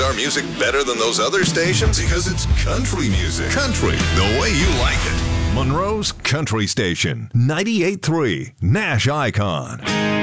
our music better than those other stations? Because it's country music. Country, the way you like it. Monroe's Country Station, 98.3 Nash Icon.